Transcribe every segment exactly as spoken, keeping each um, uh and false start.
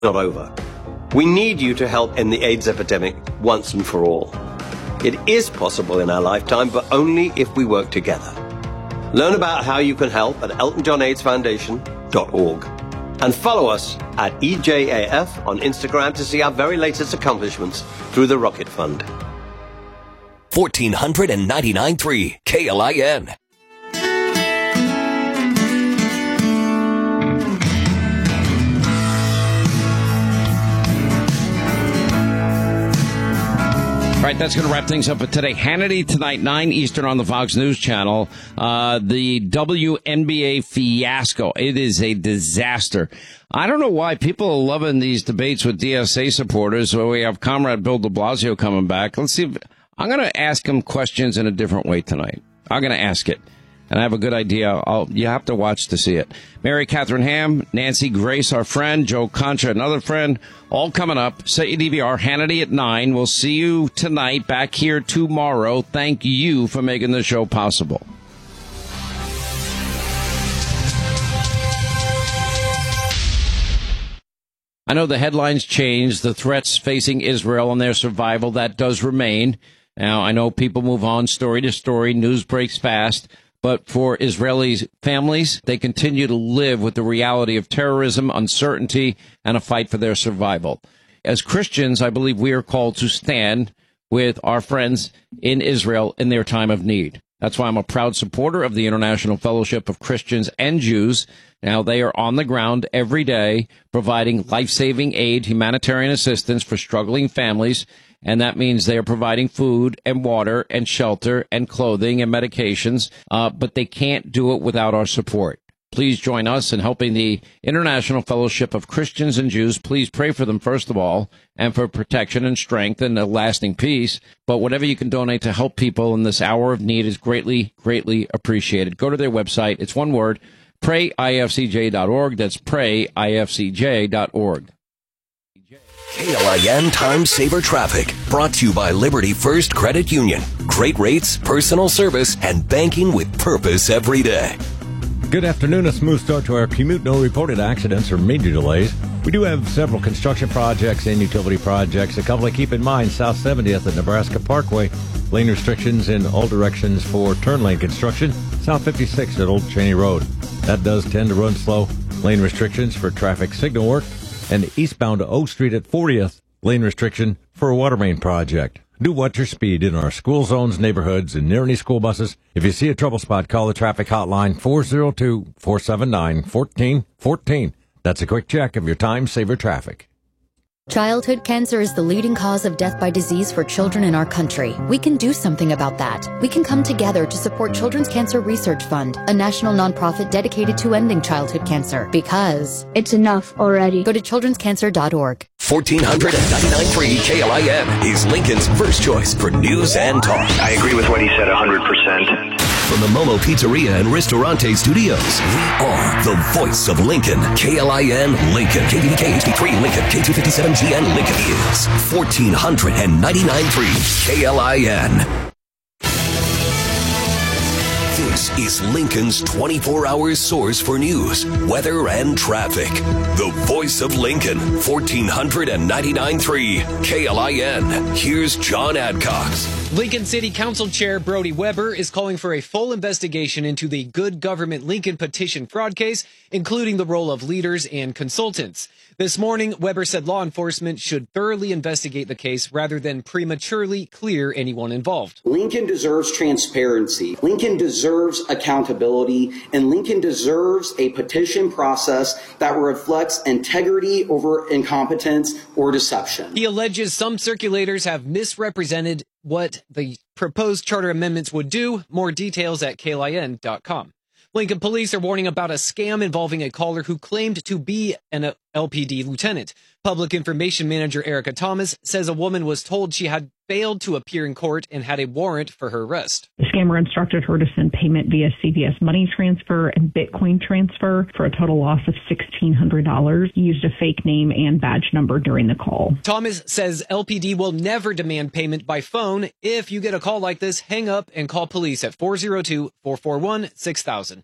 not over. We need you to help end the AIDS epidemic once and for all. It is possible in our lifetime, but only if we work together. Learn about how you can help at elton john aids foundation dot org. And follow us at E J A F on Instagram to see our very latest accomplishments through the Rocket Fund. fourteen ninety-nine point three K L I N. All right, that's going to wrap things up for today. Hannity tonight, nine Eastern on the Fox News Channel. Uh, the W N B A fiasco. It is a disaster. I don't know why people are loving these debates with D S A supporters. So we have Comrade Bill de Blasio coming back. Let's see if I'm going to ask him questions in a different way tonight. I'm going to ask it. And I have a good idea. I'll, you have to watch to see it. Mary Catherine Ham, Nancy Grace, our friend, Joe Concha, another friend, all coming up. Set your D V R, Hannity at nine. We'll see you tonight, back here tomorrow. Thank you for making the show possible. I know the headlines changed, the threats facing Israel and their survival, that does remain. Now, I know people move on story to story, news breaks fast. But for Israeli families, they continue to live with the reality of terrorism, uncertainty, and a fight for their survival. As Christians, I believe we are called to stand with our friends in Israel in their time of need. That's why I'm a proud supporter of the International Fellowship of Christians and Jews. Now, they are on the ground every day providing life-saving aid, humanitarian assistance for struggling families. And that means they are providing food and water and shelter and clothing and medications, uh, but they can't do it without our support. Please join us in helping the International Fellowship of Christians and Jews. Please pray for them, first of all, and for protection and strength and a lasting peace. But whatever you can donate to help people in this hour of need is greatly, greatly appreciated. Go to their website. It's one word, pray I F C J dot org. That's pray I F C J dot org. K L I N Time Saver Traffic, brought to you by Liberty First Credit Union. Great rates, personal service, and banking with purpose every day. Good afternoon. A smooth start to our commute. No reported accidents or major delays. We do have several construction projects and utility projects. A couple to keep in mind. South seventieth at Nebraska Parkway. Lane restrictions in all directions for turn lane construction. South fifty-sixth at Old Cheney Road. That does tend to run slow. Lane restrictions for traffic signal work. And eastbound to O Street at fortieth, lane restriction for a water main project. Do watch your speed in our school zones, neighborhoods, and near any school buses. If you see a trouble spot, call the traffic hotline four oh two, four seven nine, one four one four. That's a quick check of your time saver traffic. Childhood cancer is the leading cause of death by disease for children in our country. We can do something about that. We can come together to support Children's Cancer Research Fund, a national nonprofit dedicated to ending childhood cancer. Because it's enough already. Go to children's cancer dot org. fourteen ninety-nine point three K L I N is Lincoln's first choice for news and talk. I agree with what he said one hundred percent. From the Momo Pizzeria and Ristorante Studios, we are the voice of Lincoln. K L I N Lincoln. K D D K H D three Lincoln. K two fifty-seven G N Lincoln is fourteen ninety-nine point three K L I N. This is Lincoln's twenty-four hour source for news, weather, and traffic. The voice of Lincoln, fourteen ninety-nine point three K L I N. Here's John Adcox. Lincoln City Council Chair Brody Weber is calling for a full investigation into the Good Government Lincoln petition fraud case, including the role of leaders and consultants. This morning, Weber said law enforcement should thoroughly investigate the case rather than prematurely clear anyone involved. Lincoln deserves transparency. Lincoln deserves accountability, and Lincoln deserves a petition process that reflects integrity over incompetence or deception. He alleges some circulators have misrepresented what the proposed charter amendments would do. More details at K L I N dot com. Lincoln police are warning about a scam involving a caller who claimed to be an L P D lieutenant. Public Information Manager Erica Thomas says a woman was told she had failed to appear in court and had a warrant for her arrest. The scammer instructed her to send payment via C V S money transfer and Bitcoin transfer for a total loss of sixteen hundred dollars. He used a fake name and badge number during the call. Thomas says L P D will never demand payment by phone. If you get a call like this, hang up and call police at four oh two, four four one, six thousand.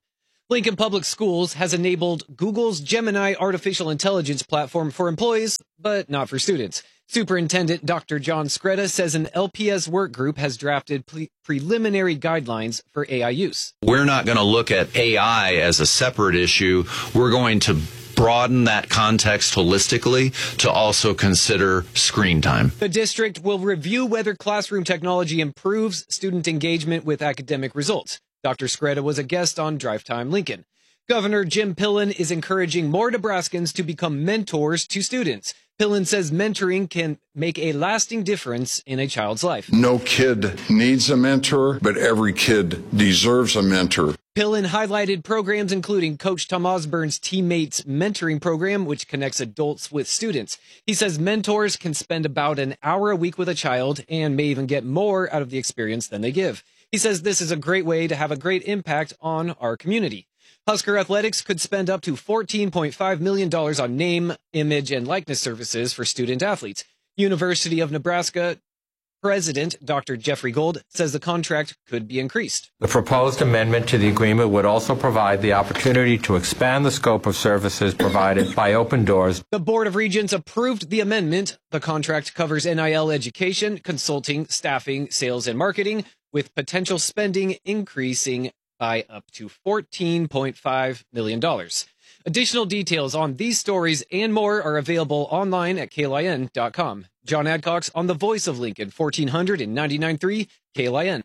Lincoln Public Schools has enabled Google's Gemini artificial intelligence platform for employees, but not for students. Superintendent Doctor John Scretta says an L P S work group has drafted pre- preliminary guidelines for A I use. We're not going to look at A I as a separate issue. We're going to broaden that context holistically to also consider screen time. The district will review whether classroom technology improves student engagement with academic results. Doctor Scretta was a guest on Drive Time Lincoln. Governor Jim Pillen is encouraging more Nebraskans to become mentors to students. Pillen says mentoring can make a lasting difference in a child's life. No kid needs a mentor, but every kid deserves a mentor. Pillen highlighted programs including Coach Tom Osborne's Teammates Mentoring Program, which connects adults with students. He says mentors can spend about an hour a week with a child and may even get more out of the experience than they give. He says this is a great way to have a great impact on our community. Husker Athletics could spend up to fourteen point five million dollars on name, image, and likeness services for student athletes. University of Nebraska President Doctor Jeffrey Gold says the contract could be increased. The proposed amendment to the agreement would also provide the opportunity to expand the scope of services provided by Open Doors. The Board of Regents approved the amendment. The contract covers N I L education, consulting, staffing, sales, and marketing, with potential spending increasing by up to fourteen point five million dollars. Additional details on these stories and more are available online at K L I N dot com. John Adcox on the Voice of Lincoln, fourteen ninety-nine point three K L I N.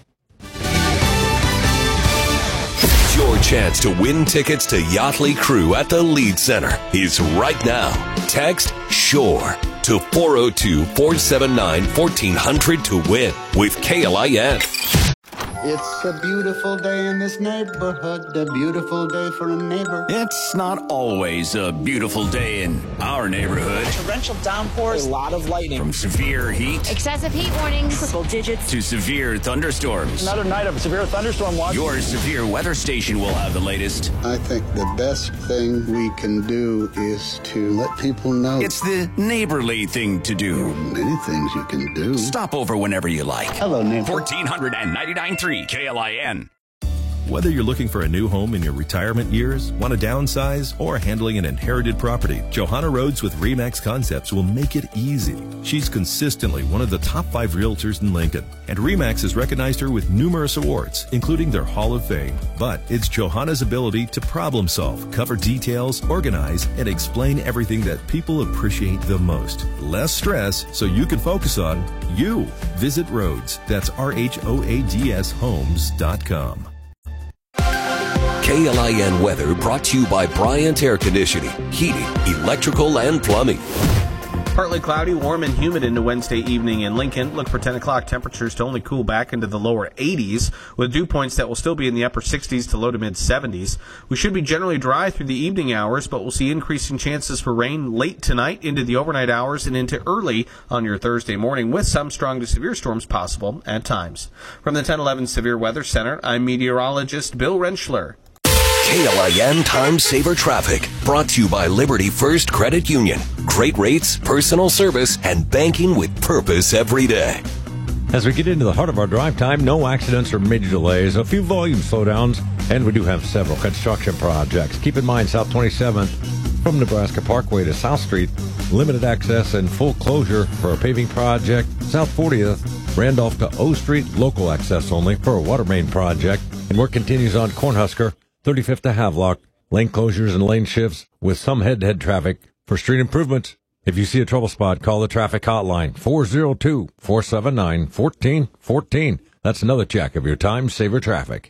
Your chance to win tickets to Yachtley Crew at the Lead Center is right now. Text SHORE to four oh two, four seven nine, one four hundred to win with K L I N. It's a beautiful day in this neighborhood, a beautiful day for a neighbor. It's not always a beautiful day in our neighborhood. Torrential downpours, a lot of lightning. From severe heat, excessive heat warnings, triple digits, to severe thunderstorms. Another night of severe thunderstorm watch. Your severe weather station will have the latest. I think the best thing we can do is to let people know. It's the neighborly thing to do. There are many things you can do. Stop over whenever you like. Hello, neighbor. fourteen ninety-nine point three K L I N. Whether you're looking for a new home in your retirement years, want to downsize, or handling an inherited property, Johanna Rhodes with RE/MAX Concepts will make it easy. She's consistently one of the top five realtors in Lincoln, and RE/MAX has recognized her with numerous awards, including their Hall of Fame. But it's Johanna's ability to problem solve, cover details, organize, and explain everything that people appreciate the most. Less stress so you can focus on you. Visit Rhodes. That's R H O A D S homes dot com. K L I N weather brought to you by Bryant Air Conditioning, Heating, Electrical, and Plumbing. Partly cloudy, warm and humid into Wednesday evening in Lincoln. Look for ten o'clock temperatures to only cool back into the lower eighties, with dew points that will still be in the upper sixties to low to mid seventies. We should be generally dry through the evening hours, but we'll see increasing chances for rain late tonight into the overnight hours and into early on your Thursday morning, with some strong to severe storms possible at times. From the ten eleven Severe Weather Center, I'm meteorologist Bill Rentschler. K L I N Time Saver Traffic, brought to you by Liberty First Credit Union. Great rates, personal service, and banking with purpose every day. As we get into the heart of our drive time, no accidents or major delays, a few volume slowdowns, and we do have several construction projects. Keep in mind, South twenty-seventh from Nebraska Parkway to South Street, limited access and full closure for a paving project. South fortieth, Randolph to O Street, local access only for a water main project. And work continues on Cornhusker, thirty-fifth to Havelock, lane closures and lane shifts with some head-to-head traffic. For street improvements, if you see a trouble spot, call the traffic hotline, four oh two, four seven nine, one four one four. That's another check of your time saver traffic.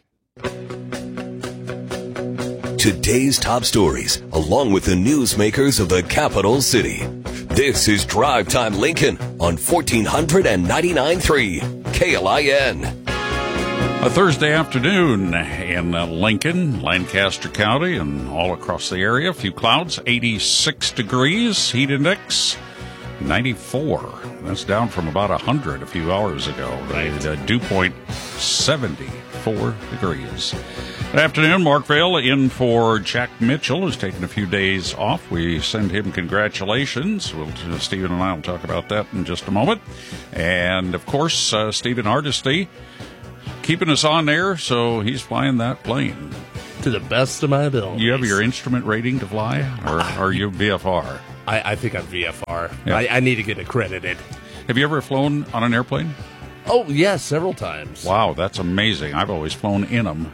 Today's top stories, along with the newsmakers of the capital city. This is Drive Time Lincoln on fourteen ninety-nine point three K L I N. A Thursday afternoon in uh, Lincoln, Lancaster County, and all across the area. A few clouds, eighty-six degrees, heat index ninety-four. That's down from about one hundred a few hours ago. Right. The uh, dew point seventy-four degrees. Good afternoon, Mark Vale in for Jack Mitchell, who's taken a few days off. We send him congratulations. We'll, uh, Stephen and I will talk about that in just a moment. And, of course, uh, Stephen Hardesty keeping us on air, so he's flying that plane. to the best of my ability. You have your instrument rating to fly, or are you V F R? I, I think I'm V F R. Yeah. I, I need to get accredited. Have you ever flown on an airplane? Oh, yes, several times. Wow, that's amazing. I've always flown in them.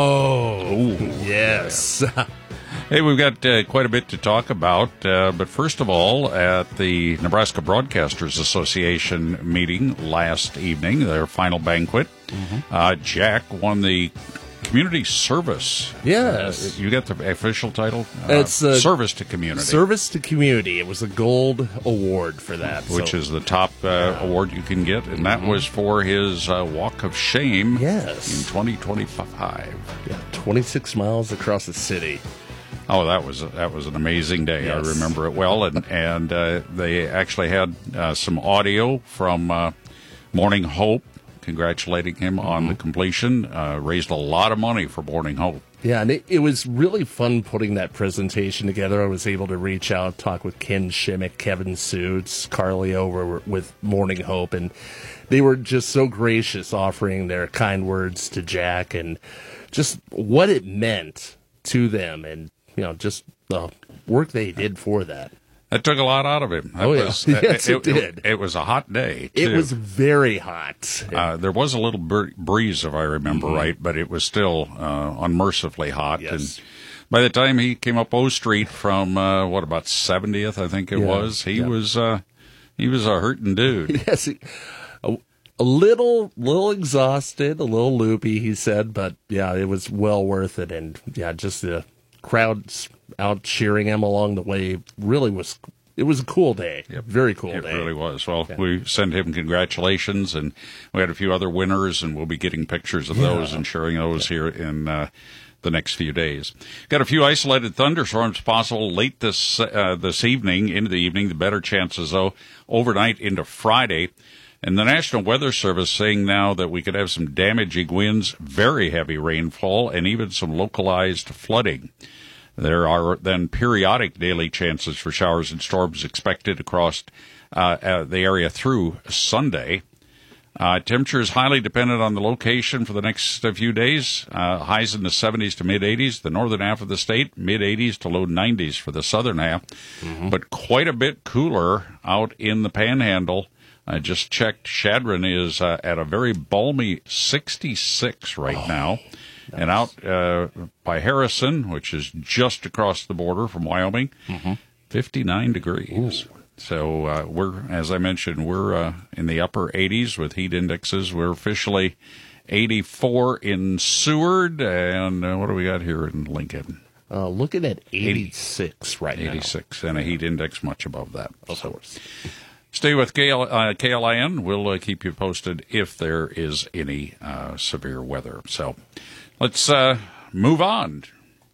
Oh, Ooh, yes. Yeah. Hey, we've got uh, quite a bit to talk about, uh, but first of all, at the Nebraska Broadcasters Association meeting last evening, their final banquet, mm-hmm. uh, Jack won the Community Service. Yes. Uh, you got the official title? Uh, it's uh, Service to Community. Service to Community. It was a gold award for that. Which so. is the top uh, yeah. award you can get, and that mm-hmm. was for his uh, Walk of Shame yes. in twenty twenty-five. Yeah, twenty-six miles across the city. Oh, that was that was an amazing day. Yes. I remember it well, and and uh, they actually had uh, some audio from uh, Morning Hope, congratulating him mm-hmm. on the completion. Uh, raised a lot of money for Morning Hope. Yeah, and it, it was really fun putting that presentation together. I was able to reach out, talk with Ken Shimmick, Kevin Suits, Carly over with Morning Hope, and they were just so gracious, offering their kind words to Jack and just what it meant to them, and you know, just the work they did for that. It took a lot out of him. That oh, was, yeah. yes, it, it did. It, it was a hot day, too. It was very hot. Uh, there was a little breeze, if I remember mm-hmm. right, but it was still uh, unmercifully hot. Yes. And by the time he came up O Street from, uh, what, about seventieth, I think it yeah. was, he yeah. was uh, he was a hurting dude. Yes, he, a, a little, little exhausted, a little loopy, he said, but yeah, it was well worth it. And yeah, just the crowds out cheering him along the way really was, it was a cool day. Yep. Very cool it day. It really was. Well, yeah. we send him congratulations, and we had a few other winners, and we'll be getting pictures of yeah. those and sharing those yeah. here in uh, the next few days. Got a few isolated thunderstorms possible late this uh, this evening, into the evening. The better chances, though, overnight into Friday. And the National Weather Service saying now that we could have some damaging winds, very heavy rainfall, and even some localized flooding. There are then periodic daily chances for showers and storms expected across uh, uh, the area through Sunday. Uh, temperature is highly dependent on the location for the next few days. Uh, highs in the seventies to mid-eighties. The northern half of the state, mid-eighties to low nineties for the southern half. Mm-hmm. But quite a bit cooler out in the Panhandle. I just checked. Chadron is uh, at a very balmy sixty-six right oh, now. Nice. And out uh, by Harrison, which is just across the border from Wyoming, mm-hmm. fifty-nine degrees. Ooh. So uh, we're, as I mentioned, we're uh, in the upper eighties with heat indexes. We're officially eighty-four in Seward. And uh, what do we got here in Lincoln? Uh, looking at eighty-six right now. eighty-six, and a heat index much above that. Of so. course. Stay with K L, uh, K L I N. We'll uh, keep you posted if there is any uh, severe weather. So let's uh, move on.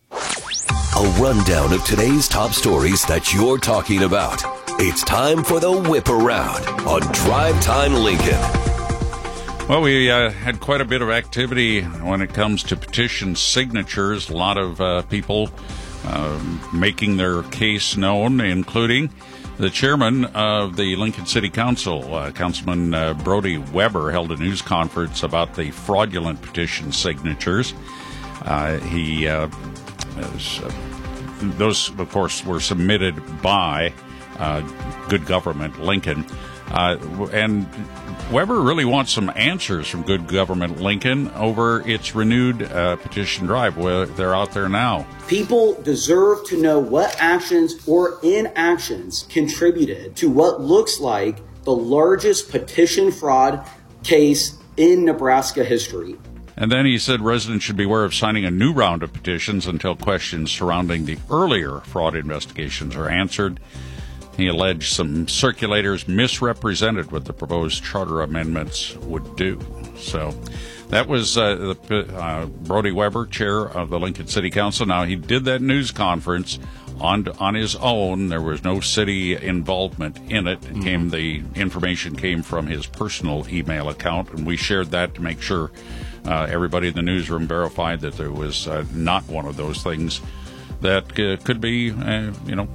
A rundown of today's top stories that you're talking about. It's time for the Whip Around on Drive Time Lincoln. Well, we uh, had quite a bit of activity when it comes to petition signatures. A lot of uh, people uh, making their case known, including the chairman of the Lincoln City Council, uh, Councilman uh, Brody Weber, held a news conference about the fraudulent petition signatures. Uh, he, uh, was, uh, those, of course, were submitted by uh, Good Government Lincoln. Uh, and Weber really wants some answers from Good Government Lincoln over its renewed uh, petition drive. Well, they're out there now. People deserve to know what actions or inactions contributed to what looks like the largest petition fraud case in Nebraska history. And then he said residents should beware of signing a new round of petitions until questions surrounding the earlier fraud investigations are answered. He alleged some circulators misrepresented what the proposed charter amendments would do. So that was uh, the, uh, Brody Weber, chair of the Lincoln City Council. Now, he did that news conference on on his own. There was no city involvement in it. It mm-hmm. came, the information came from his personal email account, and we shared that to make sure uh, everybody in the newsroom verified that there was uh, not one of those things that uh, could be, uh, you know,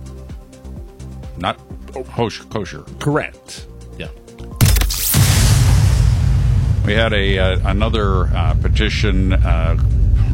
not kosher. Correct. Yeah. We had a uh, another uh, petition uh,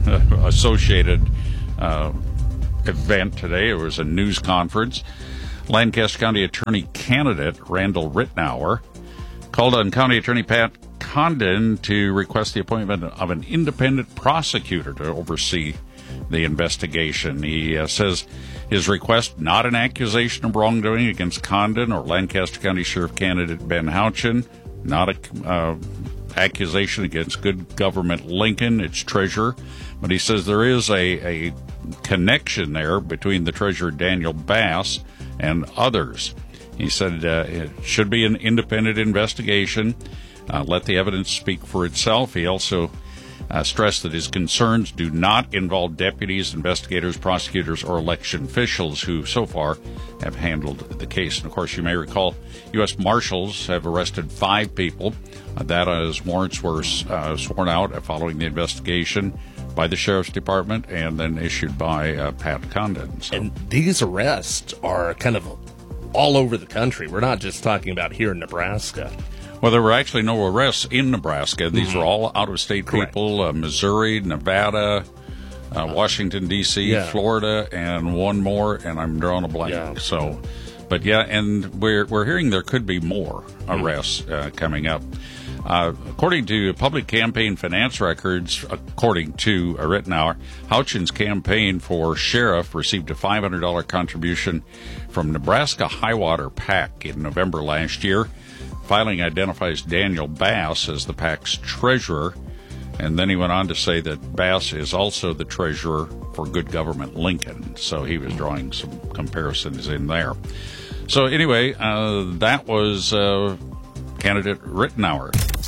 associated uh, event today. It was a news conference. Lancaster County Attorney candidate Randall Rittenauer called on County Attorney Pat Condon to request the appointment of an independent prosecutor to oversee the investigation. He uh, says his request, not an accusation of wrongdoing against Condon or Lancaster County Sheriff candidate Ben Houchin, not a uh, accusation against good government Lincoln, its treasurer, but he says there is a, a connection there between the treasurer Daniel Bass and others. He said uh, it should be an independent investigation. Uh, let the evidence speak for itself. He also uh, stressed that his concerns do not involve deputies, investigators, prosecutors, or election officials who so far have handled the case. And, of course, you may recall U S Marshals have arrested five people. Uh, that as warrants were uh, sworn out following the investigation by the Sheriff's Department and then issued by uh, Pat Condon. So. And these arrests are kind of all over the country. We're not just talking about here in Nebraska. Well, there were actually no arrests in Nebraska. These mm-hmm. were all out-of-state people, uh, Missouri, Nevada, uh, Washington, D C, yeah. Florida, and one more, and I'm drawing a blank. Yeah. So, but, yeah, and we're, we're hearing there could be more arrests uh, coming up. Uh, according to public campaign finance records, according to Rittenauer, Houchin's campaign for sheriff received a five hundred dollars contribution from Nebraska Highwater PAC in November last year. Filing identifies Daniel Bass as the PAC's treasurer, and then he went on to say that Bass is also the treasurer for Good Government Lincoln, so he was drawing some comparisons in there. So anyway, uh, that was uh, candidate Rittenauer.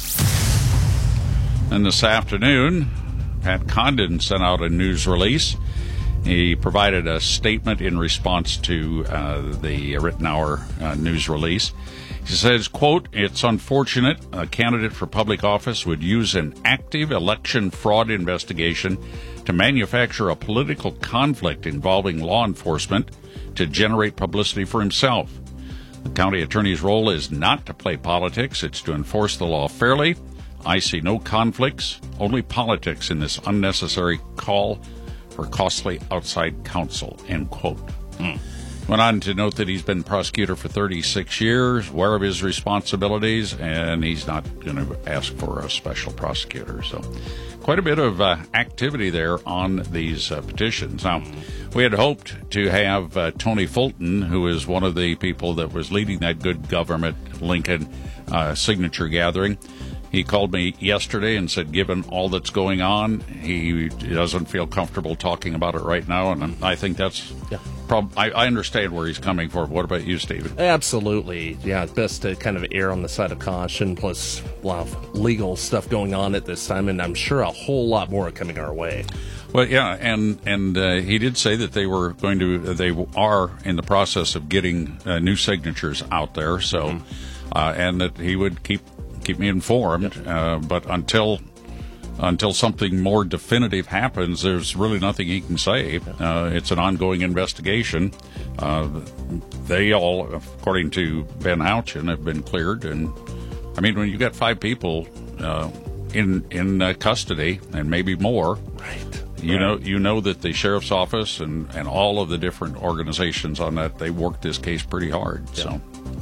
And this afternoon, Pat Condon sent out a news release. He provided a statement in response to uh, the Rittenauer uh, news release. He says, quote, "It's unfortunate a candidate for public office would use an active election fraud investigation to manufacture a political conflict involving law enforcement to generate publicity for himself. The county attorney's role is not to play politics. It's to enforce the law fairly. I see no conflicts, only politics in this unnecessary call for costly outside counsel," end quote. Mm. Went on to note that he's been prosecutor for thirty-six years, aware of his responsibilities, and he's not going to ask for a special prosecutor. So quite a bit of uh, activity there on these uh, petitions. Now, we had hoped to have uh, Tony Fulton, who is one of the people that was leading that Good Government Lincoln uh, signature gathering. He called me yesterday and said, given all that's going on, he doesn't feel comfortable talking about it right now, and I think that's yeah. prob- I, I understand where he's coming from. What about you, Stephen? Absolutely. Yeah, it's best to kind of err on the side of caution, plus a lot of legal stuff going on at this time, and I'm sure a whole lot more coming our way. Well, yeah, and and uh, he did say that they were going to, they are in the process of getting uh, new signatures out there, so, mm-hmm. uh, and that he would keep keep me informed, yep. uh, but until until something more definitive happens, there's really nothing he can say. Uh, it's an ongoing investigation. Uh, they all, according to Ben Houchin, have been cleared, and I mean, when you got five people uh, in in uh, custody and maybe more, right? You right. know, you know that the sheriff's office and, and all of the different organizations on that, they worked this case pretty hard. Yep. So.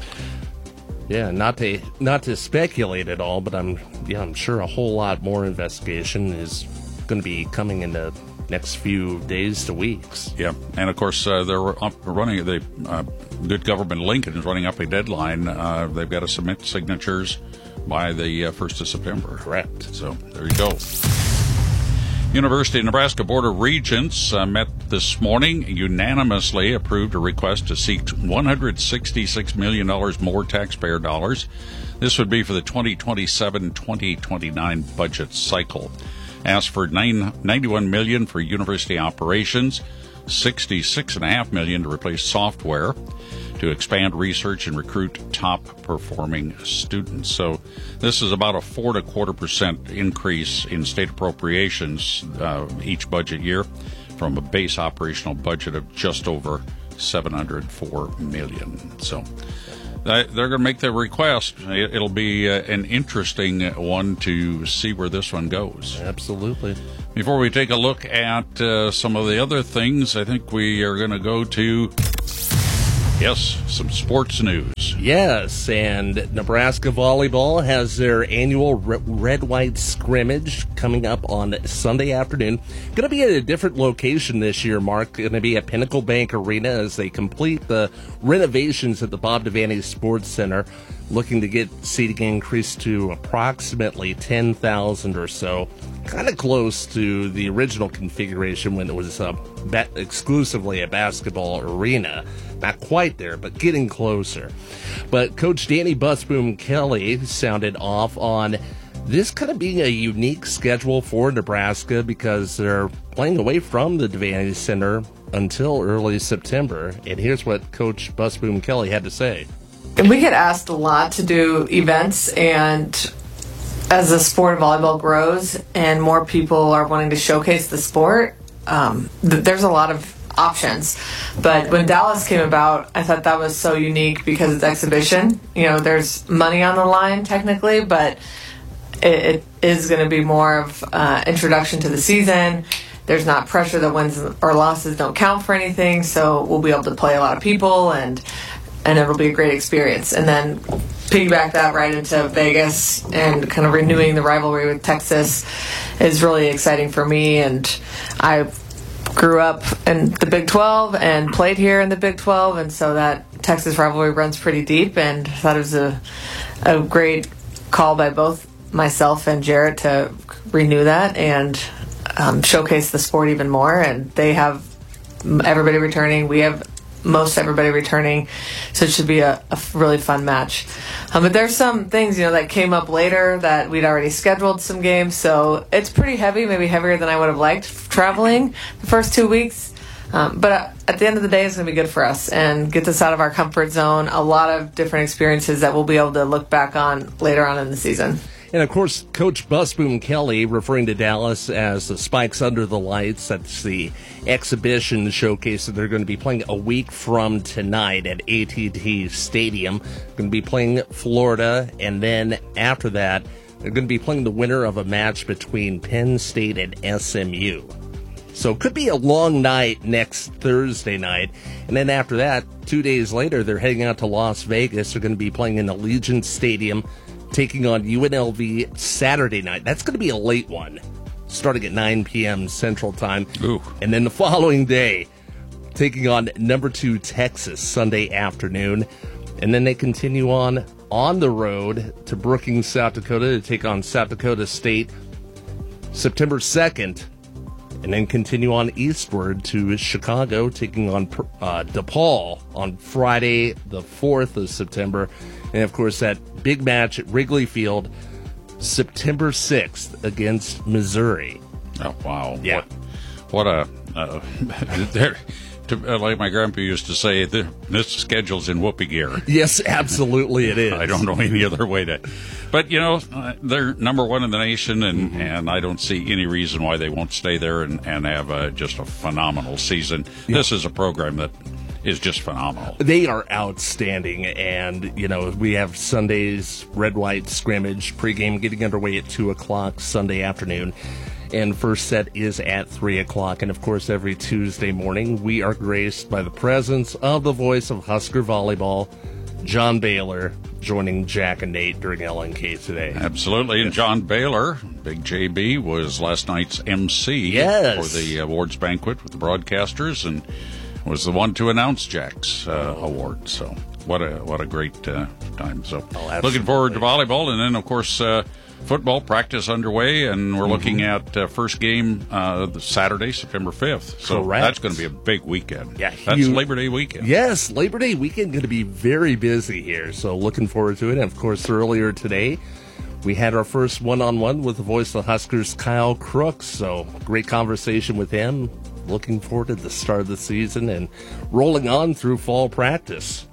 Yeah, not to not to speculate at all, but I'm yeah I'm sure a whole lot more investigation is going to be coming in the next few days to weeks. Yeah, and of course uh, they're up running. The uh, Good Government Lincoln is running up a deadline. Uh, they've got to submit signatures by the uh, first of September. Correct. So there you go. University of Nebraska Board of Regents uh, met this morning, unanimously approved a request to seek one hundred sixty-six million dollars more taxpayer dollars. This would be for the twenty twenty-seven twenty twenty-nine budget cycle. Asked for ninety-one million dollars for university operations, sixty-six point five million dollars to replace software, to expand research and recruit top-performing students. So this is about a four and a quarter percent increase in state appropriations uh, each budget year, from a base operational budget of just over seven hundred four million dollars. So uh, they're going to make their request. It'll be uh, an interesting one to see where this one goes. Absolutely. Before we take a look at uh, some of the other things, I think we are going to go to, yes, some sports news. Yes, and Nebraska Volleyball has their annual red-white scrimmage coming up on Sunday afternoon. Going to be at a different location this year, Mark. Going to be at Pinnacle Bank Arena as they complete the renovations at the Bob Devaney Sports Center, looking to get seating increased to approximately ten thousand or so. Kind of close to the original configuration when it was uh, ba- exclusively a basketball arena. Not quite there, but getting closer. But Coach Danny Busboom Kelly sounded off on this kind of being a unique schedule for Nebraska because they're playing away from the Devaney Center until early September. And here's what Coach Busboom Kelly had to say. We get asked a lot to do events, and as the sport of volleyball grows and more people are wanting to showcase the sport, um, th- there's a lot of options. But when Dallas came about, I thought that was so unique because it's exhibition. You know, there's money on the line technically, but it, it is going to be more of uh, introduction to the season. There's not pressure that wins or losses don't count for anything, so we'll be able to play a lot of people, and and it'll be a great experience. And then piggyback that right into Vegas and kind of renewing the rivalry with Texas is really exciting for me. And I grew up in the Big twelve and played here in the Big twelve, and so that Texas rivalry runs pretty deep, and I thought it was a, a great call by both myself and Jarrett to renew that and um, showcase the sport even more. And they have everybody returning. We have most everybody returning, so it should be a, a really fun match. Um, but there's some things, you know, that came up later that we'd already scheduled some games, so it's pretty heavy, maybe heavier than I would have liked traveling the first two weeks. Um, but at the end of the day, it's going to be good for us and get us out of our comfort zone. A lot of different experiences that we'll be able to look back on later on in the season. And, of course, Coach Busboom Kelly referring to Dallas as the Spikes Under the Lights. That's the exhibition showcase that they're going to be playing a week from tonight at A T and T Stadium. Going to be playing Florida, and then after that, they're going to be playing the winner of a match between Penn State and S M U. So it could be a long night next Thursday night. And then after that, two days later, they're heading out to Las Vegas. They're going to be playing in Allegiant Stadium, taking on U N L V Saturday night. That's going to be a late one, starting at nine p.m. Central Time. Ooh. And then the following day, taking on number two Texas Sunday afternoon. And then they continue on on the road to Brookings, South Dakota to take on South Dakota State September second. And then continue on eastward to Chicago, taking on uh, DePaul on Friday, the fourth of September. And, of course, that big match at Wrigley Field, September sixth against Missouri. Oh, wow. Yeah. What, what a... Uh, there, to, uh, like my grandpa used to say, the, this schedule's in whoopee gear. Yes, absolutely it is. I don't know any other way to... But, you know, uh, they're number one in the nation, and, mm-hmm. and I don't see any reason why they won't stay there and, and have uh, just a phenomenal season. Yeah. This is a program that is just phenomenal. They are outstanding, and, you know, we have Sunday's red-white scrimmage pregame getting underway at two o'clock Sunday afternoon, and first set is at three o'clock. And, of course, every Tuesday morning, we are graced by the presence of the voice of Husker volleyball, John Baylor, joining Jack and Nate during L N K today. Absolutely. And John Baylor, Big J B, was last night's M C yes. for the awards banquet with the broadcasters and was the one to announce Jack's uh, award. So what a what a great uh, time. So oh, looking forward to volleyball. And then, of course, uh, football practice underway, and we're mm-hmm. looking at uh, first game uh, Saturday, September fifth. So Correct. That's going to be a big weekend. Yeah, that's you, Labor Day weekend. Yes, Labor Day weekend going to be very busy here. So looking forward to it. And of course, earlier today, we had our first one-on-one with the voice of the Huskers, Kyle Crooks. So great conversation with him. Looking forward to the start of the season and rolling on through fall practice.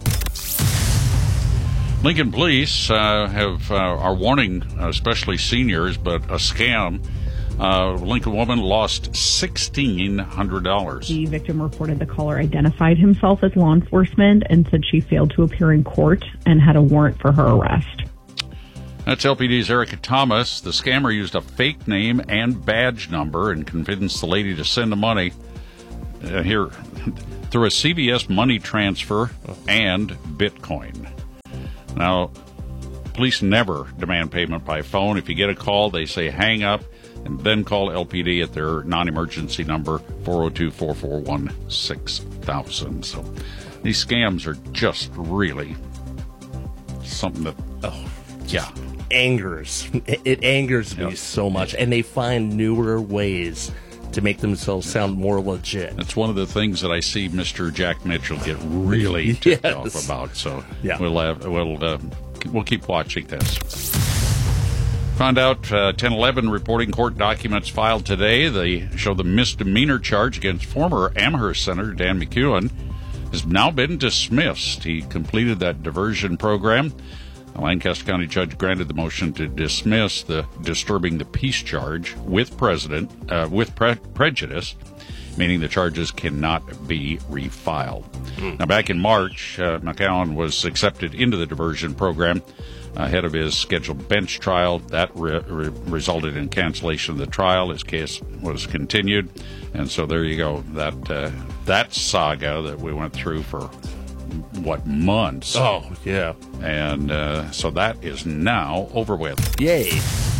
Lincoln Police uh, have uh, are warning, especially seniors, but a scam. Uh, Lincoln woman lost sixteen hundred dollars. The victim reported the caller identified himself as law enforcement and said she failed to appear in court and had a warrant for her arrest. That's L P D's Erica Thomas. The scammer used a fake name and badge number and convinced the lady to send the money uh, here through a C V S money transfer and Bitcoin. Now, police never demand payment by phone. If you get a call, they say hang up and then call L P D at their non-emergency number, four oh two, four four one, six thousand. So these scams are just really something that, oh, yeah. angers. It angers me yep. so much. And they find newer ways to make themselves sound more legit. That's one of the things that I see Mister Jack Mitchell get really ticked yes. off about. So yeah. we'll have, we'll uh, we'll keep watching this. Found out uh, ten eleven reporting court documents filed today. They show the misdemeanor charge against former Amherst Senator Dan McEwen has now been dismissed. He completed that diversion program. A Lancaster County judge granted the motion to dismiss the disturbing the peace charge with president uh, with pre- prejudice, meaning the charges cannot be refiled. Mm. Now, back in March, uh, McEwen was accepted into the diversion program ahead of his scheduled bench trial. That re- re- resulted in cancellation of the trial. His case was continued, and so there you go. That uh, that saga that we went through for what, months? Oh, yeah. And uh, so that is now over with. Yay.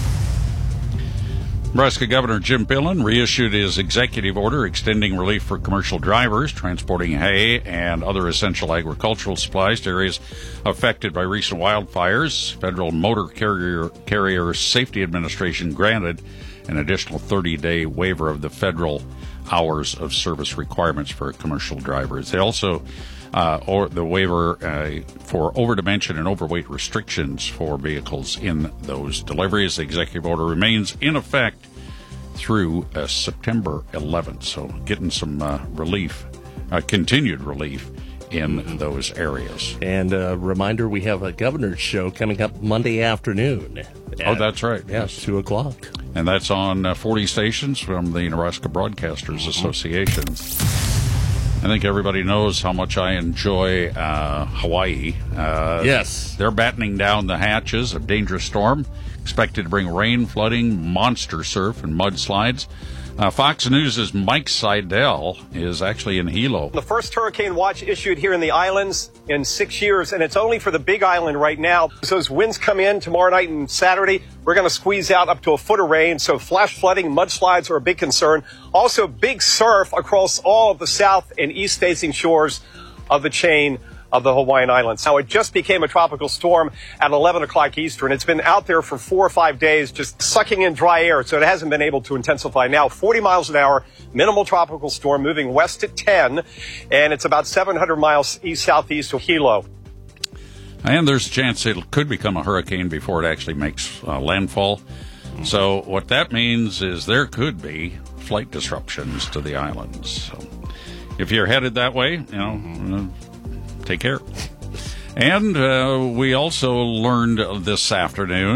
Nebraska Governor Jim Pillen reissued his executive order extending relief for commercial drivers transporting hay and other essential agricultural supplies to areas affected by recent wildfires. Federal Motor Carrier, Carrier Safety Administration granted an additional thirty-day waiver of the federal hours of service requirements for commercial drivers. They also Uh, or the waiver uh, for overdimension and overweight restrictions for vehicles in those deliveries. The executive order remains in effect through uh, September eleventh. So getting some uh, relief, uh, continued relief in mm-hmm. those areas. And a reminder, we have a governor's show coming up Monday afternoon. At, oh, that's right. Yeah, yes. two o'clock. And that's on uh, forty stations from the Nebraska Broadcasters mm-hmm. Association. I think everybody knows how much I enjoy uh, Hawaii. Uh, yes. They're battening down the hatches of dangerous storm, expected to bring rain, flooding, monster surf, and mudslides. Uh, Fox News' Mike Seidel is actually in Hilo. The first hurricane watch issued here in the islands in six years, and it's only for the Big Island right now. So as winds come in tomorrow night and Saturday, we're going to squeeze out up to a foot of rain. So flash flooding, mudslides are a big concern. Also, big surf across all of the south and east-facing shores of the chain of the Hawaiian Islands. Now, it just became a tropical storm at eleven o'clock Eastern. It's been out there for four or five days, just sucking in dry air, so it hasn't been able to intensify. Now, forty miles an hour, minimal tropical storm, moving west at ten, and it's about seven hundred miles east-southeast of Hilo. And there's a chance it could become a hurricane before it actually makes uh, landfall. So what that means is there could be flight disruptions to the islands. So if you're headed that way, you know, uh, take care. And uh, we also learned this afternoon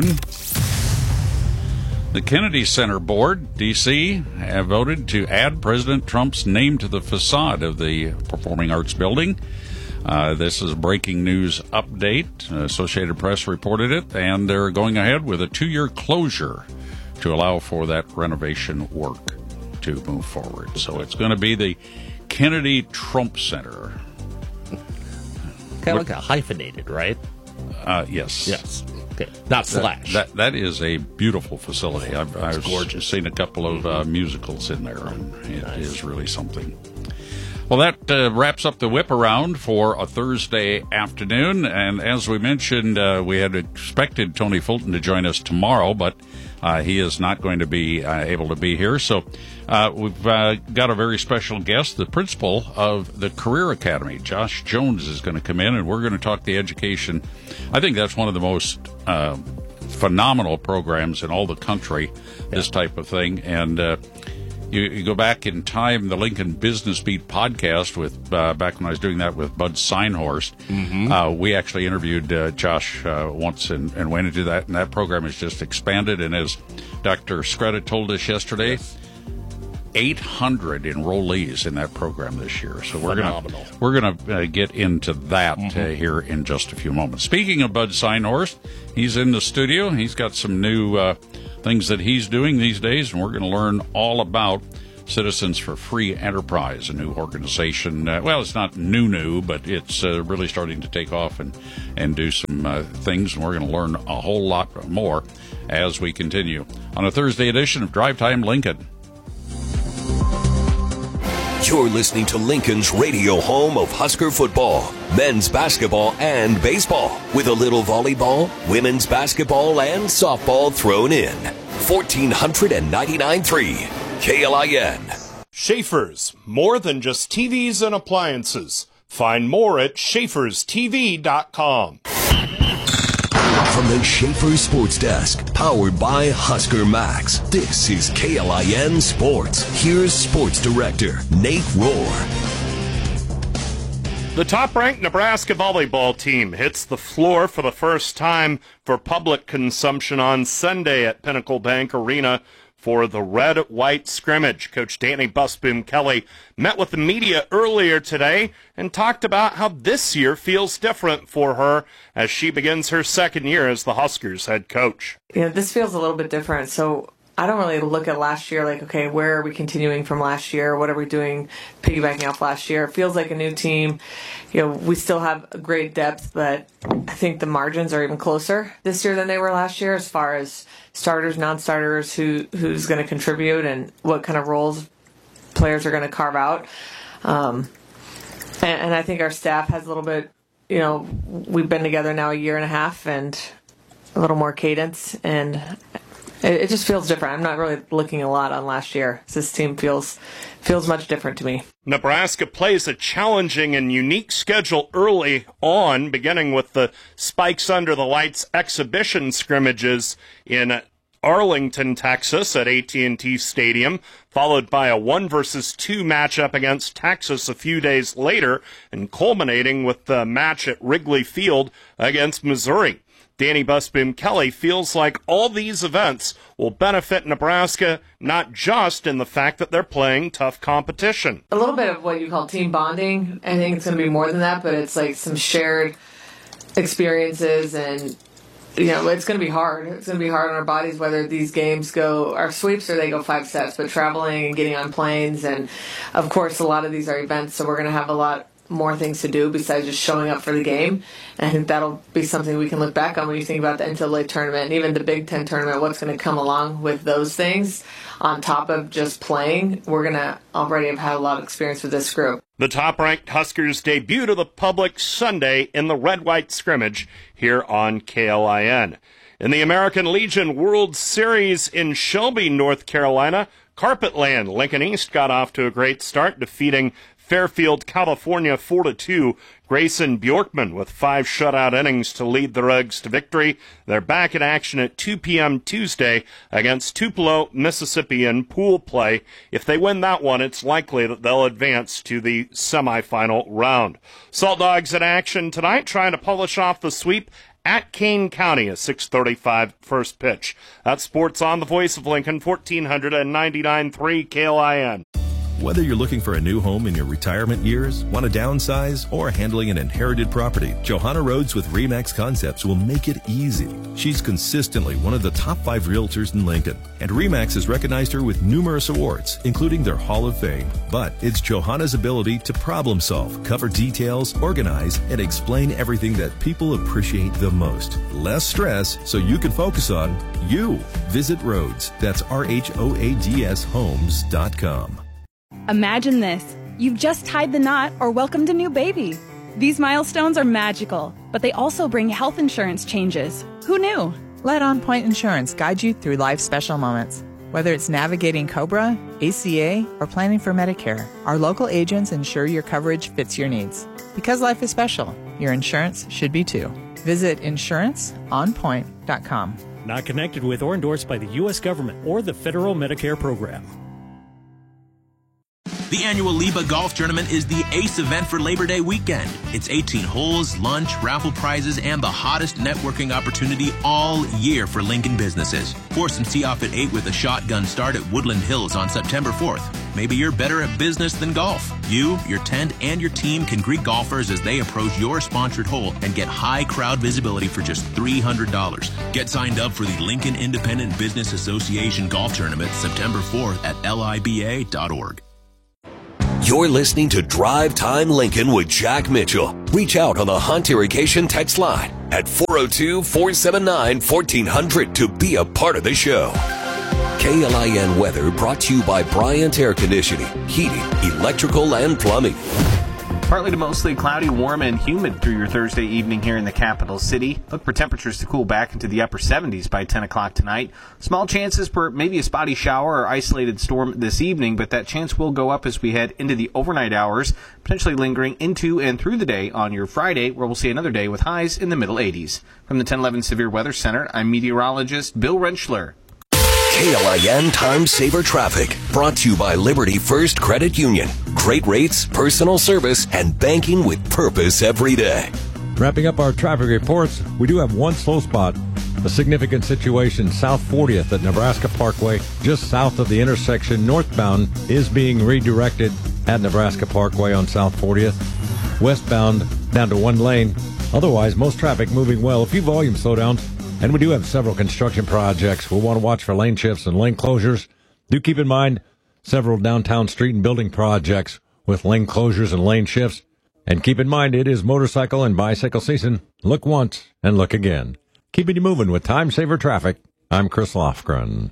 the Kennedy Center Board, D C, have voted to add President Trump's name to the facade of the Performing Arts Building. Uh, this is a breaking news update. Associated Press reported it, and they're going ahead with a two-year closure to allow for that renovation work to move forward. So it's going to be the Kennedy Trump Center. Kind of like a hyphenated, right? Uh, yes. Yes. Okay. Not slash. That, that, that is a beautiful facility. I've, I've gorgeous. seen a couple of uh, musicals in there, and it nice. is really something. Well, that uh, wraps up the whip around for a Thursday afternoon. And as we mentioned, uh, we had expected Tony Fulton to join us tomorrow, but uh, he is not going to be uh, able to be here. So uh, we've uh, got a very special guest, the principal of the Career Academy. Josh Jones is going to come in, and we're going to talk the education. I think that's one of the most uh, phenomenal programs in all the country, this type of thing. And uh You, you go back in time, the Lincoln Business Beat podcast with uh, back when I was doing that with Bud Seinhorst. Mm-hmm. Uh, we actually interviewed uh, Josh uh, once and, and went into that, and that program has just expanded. And as Doctor Scretta told us yesterday, yes. eight hundred enrollees in that program this year. So we're going to we're going to uh, get into that mm-hmm. uh, here in just a few moments. Speaking of Bud Synhorst, he's in the studio. He's got some new uh, things that he's doing these days, and we're going to learn all about Citizens for Free Enterprise, a new organization. Uh, well, it's not new, new, but it's uh, really starting to take off and, and do some uh, things, and we're going to learn a whole lot more as we continue on a Thursday edition of Drive Time Lincoln. You're listening to Lincoln's radio home of Husker football, men's basketball, and baseball, with a little volleyball, women's basketball, and softball thrown in. fourteen ninety-nine point three K L I N. Schaefer's, more than just T Vs and appliances. Find more at Schaefers T V dot com. From the Schaefer Sports Desk, powered by Husker Max, this is K L I N Sports. Here's Sports Director Nate Rohr. The top-ranked Nebraska volleyball team hits the floor for the first time for public consumption on Sunday at Pinnacle Bank Arena for the red-white scrimmage. Coach Danny Busboom Kelly met with the media earlier today and talked about how this year feels different for her as she begins her second year as the Huskers head coach. You know, this feels a little bit different. So I don't really look at last year like, okay, where are we continuing from last year? What are we doing piggybacking off last year? It feels like a new team. You know, we still have a great depth, but I think the margins are even closer this year than they were last year as far as starters, non-starters, who who's going to contribute and what kind of roles players are going to carve out. Um, and, and I think our staff has a little bit, you know, we've been together now a year and a half and a little more cadence, and it, it just feels different. I'm not really looking a lot on last year. This team feels feels much different to me. Nebraska plays a challenging and unique schedule early on, beginning with the Spikes Under the Lights exhibition scrimmages in Arlington, Texas at A T and T Stadium, followed by a one versus two matchup against Texas a few days later, and culminating with the match at Wrigley Field against Missouri. Danny Busboom Kelly feels like all these events will benefit Nebraska, not just in the fact that they're playing tough competition. A little bit of what you call team bonding. I think it's going to be more than that, but it's like some shared experiences, and you know, it's going to be hard. It's going to be hard on our bodies whether these games go, our sweeps, or they go five sets, but traveling and getting on planes, and of course a lot of these are events, so we're going to have a lot more things to do besides just showing up for the game. And I think that'll be something we can look back on when you think about the N C double A tournament and even the Big Ten tournament, what's going to come along with those things on top of just playing. We're going to already have had a lot of experience with this group. The top-ranked Huskers debut to the public Sunday in the red-white scrimmage here on K L I N. In the American Legion World Series in Shelby, North Carolina, Carpetland Lincoln East got off to a great start, defeating Fairfield, California, four to two. Grayson Bjorkman with five shutout innings to lead the Rugs to victory. They're back in action at two p.m. Tuesday against Tupelo, Mississippi in pool play. If they win that one, it's likely that they'll advance to the semifinal round. Salt Dogs in action tonight, trying to polish off the sweep at Kane County, a six thirty-five first pitch. That's Sports on the Voice of Lincoln, fourteen ninety-nine point three K L I N. Whether you're looking for a new home in your retirement years, want to downsize, or handling an inherited property, Johanna Rhodes with RE/MAX Concepts will make it easy. She's consistently one of the top five realtors in Lincoln, and RE/MAX has recognized her with numerous awards, including their Hall of Fame. But it's Johanna's ability to problem solve, cover details, organize, and explain everything that people appreciate the most. Less stress so you can focus on you. Visit Rhodes. That's R H O A D S homes dot com. Imagine this. You've just tied the knot or welcomed a new baby. These milestones are magical, but they also bring health insurance changes. Who knew? Let On Point Insurance guide you through life's special moments. Whether it's navigating COBRA, A C A, or planning for Medicare, our local agents ensure your coverage fits your needs. Because life is special, your insurance should be too. Visit insurance on point dot com. Not connected with or endorsed by the U S government or the federal Medicare program. The annual Liba Golf Tournament is the ace event for Labor Day weekend. It's eighteen holes, lunch, raffle prizes, and the hottest networking opportunity all year for Lincoln businesses. Force and tee off at eight with a shotgun start at Woodland Hills on September fourth. Maybe you're better at business than golf. You, your tent, and your team can greet golfers as they approach your sponsored hole and get high crowd visibility for just three hundred dollars. Get signed up for the Lincoln Independent Business Association Golf Tournament September fourth at L I B A dot org. You're listening to Drive Time Lincoln with Jack Mitchell. Reach out on the Hunt Irrigation text line at four oh two, four seven nine, one four hundred to be a part of the show. K L I N weather brought to you by Bryant Air Conditioning, Heating, Electrical, and Plumbing. Partly to mostly cloudy, warm, and humid through your Thursday evening here in the capital city. Look for temperatures to cool back into the upper seventies by ten o'clock tonight. Small chances for maybe a spotty shower or isolated storm this evening, but that chance will go up as we head into the overnight hours, potentially lingering into and through the day on your Friday, where we'll see another day with highs in the middle eighties. From the ten eleven Severe Weather Center, I'm meteorologist Bill Rentschler. K L I N Time Saver Traffic, brought to you by Liberty First Credit Union. Great rates, personal service, and banking with purpose every day. Wrapping up our traffic reports, we do have one slow spot. A significant situation South fortieth at Nebraska Parkway, just south of the intersection northbound, is being redirected at Nebraska Parkway on South fortieth. Westbound down to one lane. Otherwise, most traffic moving well. A few volume slowdowns. And we do have several construction projects. We'll want to watch for lane shifts and lane closures. Do keep in mind several downtown street and building projects with lane closures and lane shifts. And keep in mind it is motorcycle and bicycle season. Look once and look again. Keeping you moving with Time Saver Traffic. I'm Chris Lofgren.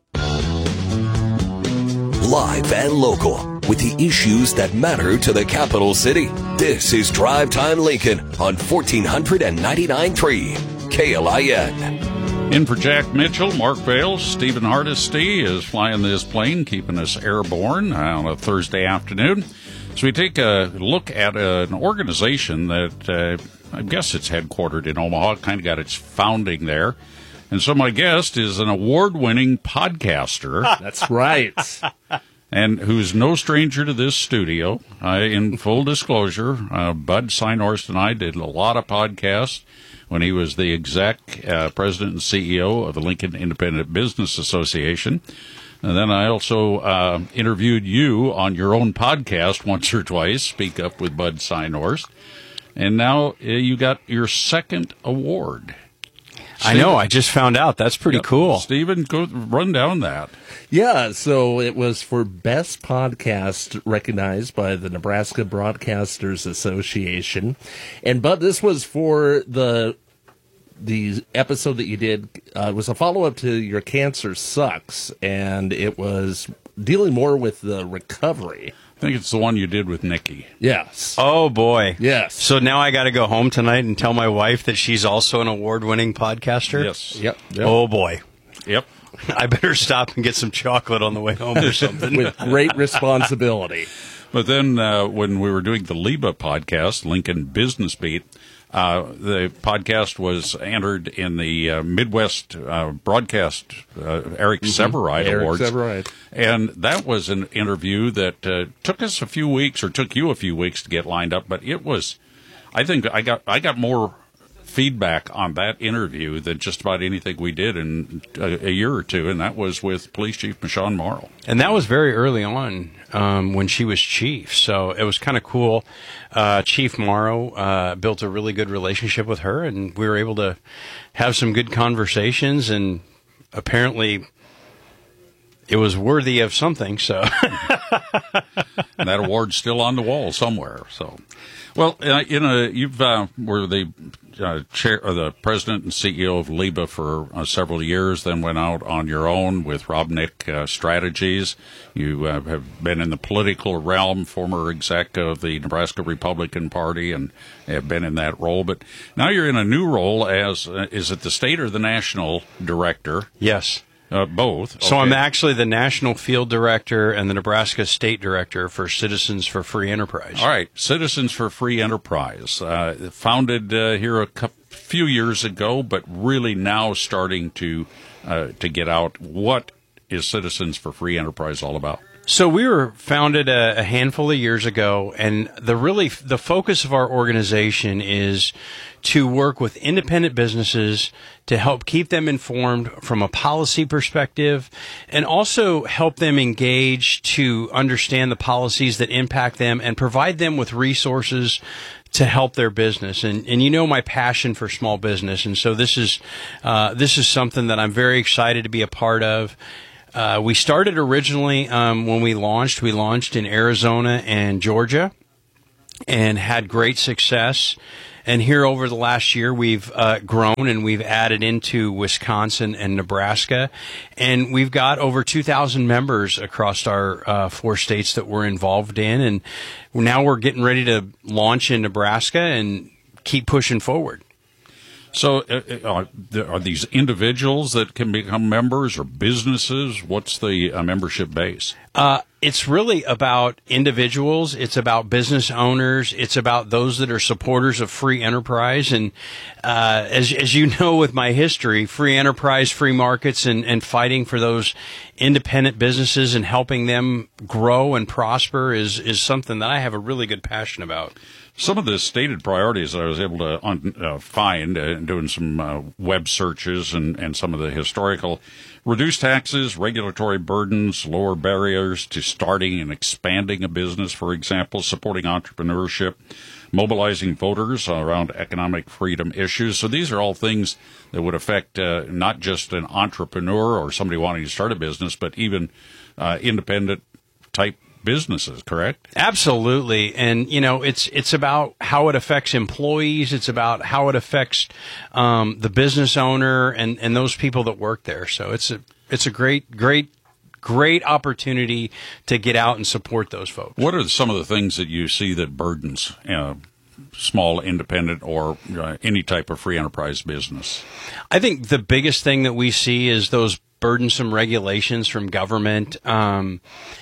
Live and local with the issues that matter to the capital city. This is Drive Time Lincoln on fourteen ninety-nine point three. K L I N. In for Jack Mitchell, Mark Vale, Stephen Hardesty is flying this plane, keeping us airborne on a Thursday afternoon. So we take a look at an organization that uh, I guess it's headquartered in Omaha, kind of got its founding there. And so my guest is an award-winning podcaster. That's right. And who's no stranger to this studio. I, in full disclosure, uh, Bud Sinehorst and I did a lot of podcasts when he was the exec, uh, president and C E O of the Lincoln Independent Business Association. And then I also uh, interviewed you on your own podcast once or twice, Speak Up with Bud Sinehorst. And now uh, you got your second award. I know. I just found out. That's pretty yep. cool. Stephen, go run down that. Yeah, so it was for Best Podcast recognized by the Nebraska Broadcasters Association. And but this was for the the episode that you did. Uh, it was a follow-up to Your Cancer Sucks, and it was dealing more with the recovery. I think it's the one you did with Nikki. Yes. Oh, boy. Yes. So now I got to go home tonight and tell my wife that she's also an award-winning podcaster? Yes. Yep. yep. Oh, boy. Yep. I better stop and get some chocolate on the way home or something. With great responsibility. But then uh, when we were doing the Liba podcast, Lincoln Business Beat, uh, the podcast was entered in the uh, Midwest uh, Broadcast uh, Eric mm-hmm. Severide Eric Awards. Severide. And that was an interview that uh, took us a few weeks, or took you a few weeks to get lined up. But it was, I think I got I got more feedback on that interview than just about anything we did in a, a year or two, and that was with Police Chief Michonne Morrow. And that was very early on um, when she was chief, so it was kind of cool. Uh, Chief Morrow uh, built a really good relationship with her, and we were able to have some good conversations, and apparently it was worthy of something. So that award's still on the wall somewhere. So, well, uh, you know, you've uh, were the uh, chair or the president and C E O of Liba for uh, several years. Then went out on your own with Robnick uh, Strategies. You uh, have been in the political realm, former exec of the Nebraska Republican Party, and have been in that role. But now you're in a new role as uh, is it the state or the national director? Yes. Uh, both. So okay. I'm actually the National Field Director and the Nebraska State Director for Citizens for Free Enterprise. All right, Citizens for Free Enterprise, uh, founded uh, here a couple, few years ago, but really now starting to uh, to get out. What is Citizens for Free Enterprise all about? So we were founded a, a handful of years ago, and the really the focus of our organization is to work with independent businesses to help keep them informed from a policy perspective, and also help them engage to understand the policies that impact them and provide them with resources to help their business. And, and you know my passion for small business, and so this is uh, this is something that I'm very excited to be a part of. Uh, we started originally um, when we launched. We launched in Arizona and Georgia and had great success. And here over the last year, we've uh, grown and we've added into Wisconsin and Nebraska. And we've got over two thousand members across our uh, four states that we're involved in. And now we're getting ready to launch in Nebraska and keep pushing forward. So uh, are these individuals that can become members or businesses? What's the uh, membership base? Uh, it's really about individuals. It's about business owners. It's about those that are supporters of free enterprise. And uh, as as you know with my history, free enterprise, free markets, and, and fighting for those independent businesses and helping them grow and prosper is, is something that I have a really good passion about. Some of the stated priorities I was able to un, uh, find uh, doing some uh, web searches and, and some of the historical: reduce taxes, regulatory burdens, lower barriers to starting and expanding a business, for example, supporting entrepreneurship, mobilizing voters around economic freedom issues. So these are all things that would affect uh, not just an entrepreneur or somebody wanting to start a business, but even uh, independent type businesses, correct? Absolutely. And, you know, it's it's about how it affects employees. It's about how it affects um, the business owner and, and those people that work there. So it's a it's a great, great, great opportunity to get out and support those folks. What are some of the things that you see that burdens uh, small, independent, or uh, any type of free enterprise business? I think the biggest thing that we see is those burdensome regulations from government, um,